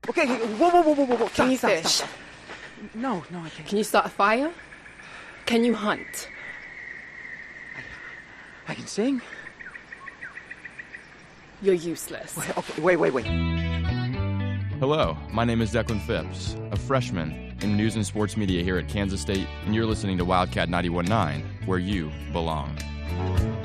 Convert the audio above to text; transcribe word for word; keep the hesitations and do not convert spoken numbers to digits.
Okay, okay, whoa, whoa, whoa, whoa, whoa, whoa. Stop, Can you stop, fish? Stop, stop. No, no, I can't. Can you start a fire? Can you hunt? I can sing. You're useless. Wait, okay, wait, wait, wait. Hello, my name is Declan Phipps, a freshman in news and sports media here at Kansas State, and you're listening to Wildcat ninety-one point nine, where you belong.